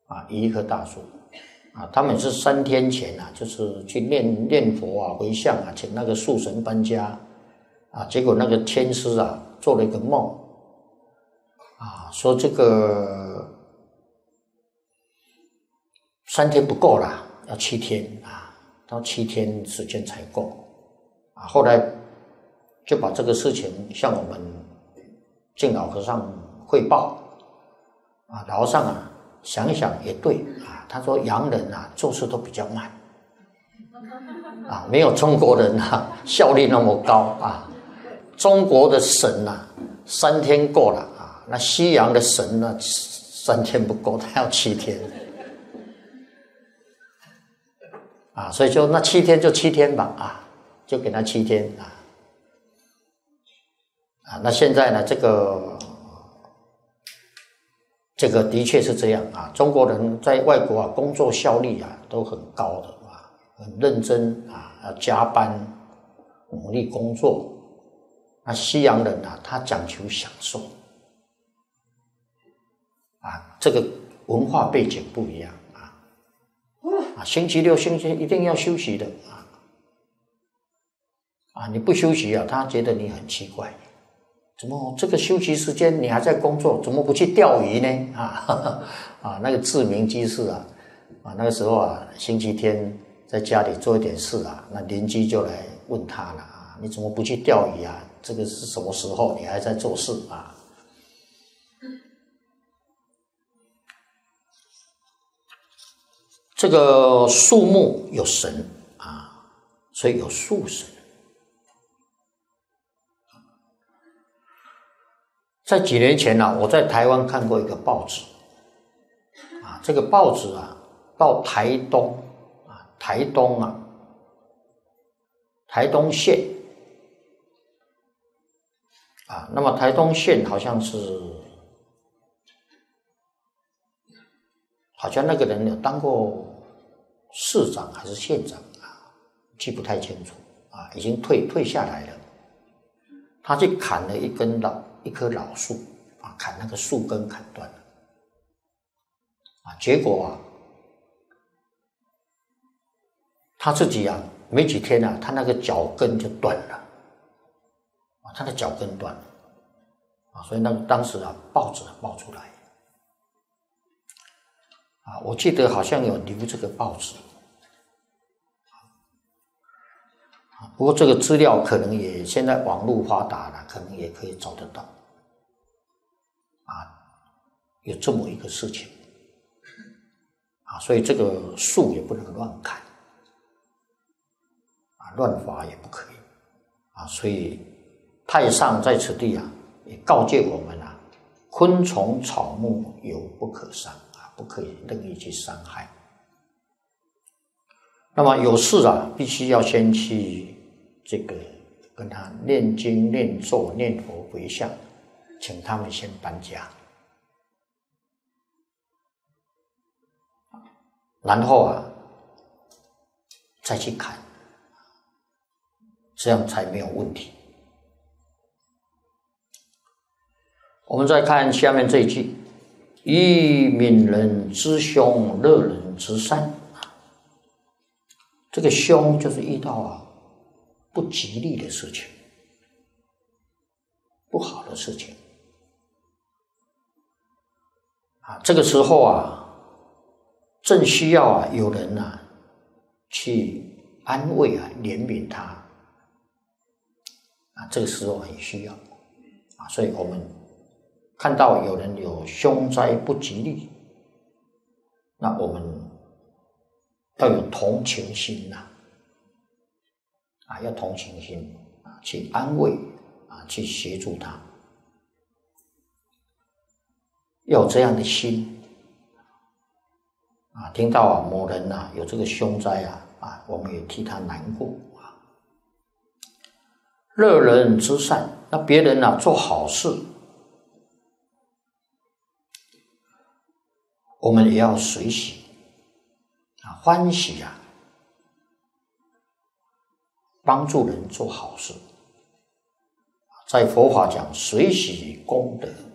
移一棵大树他们是3天前就是去念佛回向请那个树神搬家结果那个天师做了一个梦说这个3天不够啦，要7天到7天时间才够后来就把这个事情向我们净老和尚汇报老和尚想一想也对他说洋人做事都比较慢没有中国人效率那么高中国的神3天够了那西洋的神呢3天不够，他要7天所以就那7天就7天吧就给他7天那现在呢这个的确是这样中国人在外国工作效率都很高的很认真要加班努力工作那西洋人他讲求享受这个文化背景不一样星期六星期一定要休息的你不休息他觉得你很奇怪，怎么这个休息时间你还在工作，怎么不去钓鱼呢那个志明居士那个时候星期天在家里做一点事那邻居就来问他了你怎么不去钓鱼这个是什么时候你还在做事这个树木有神所以有树神。在几年前我在台湾看过一个报纸这个报纸到台东县那么台东县好像那个人有当过市长还是县长记不太清楚已经退下来了。他去砍了一棵老树砍那个树根砍断了结果他自己没几天他那个脚跟就断了他的脚跟断了所以当时报纸爆出来我记得好像有留这个报纸不过这个资料可能也现在网络发达了，可能也可以找得到有这么一个事情所以这个树也不能乱砍乱伐也不可以所以太上在此地也告诫我们昆虫草木有不可伤不可以任意去伤害。那么有事必须要先去跟他念经念咒念佛回向，请他们先搬家，然后再去砍，这样才没有问题。我们再看下面这一句：以悯人之凶，乐人之善。这个凶就是遇到不吉利的事情，不好的事情这个时候正需要有人去安慰怜悯他这个时候很需要所以我们看到有人有凶灾不吉利，那我们要有同情心要同情心去安慰去协助他，要有这样的心听到某人有这个凶灾我们也替他难过乐人之善，那别人做好事，我们也要随喜欢喜帮助人做好事。在佛法讲随喜功德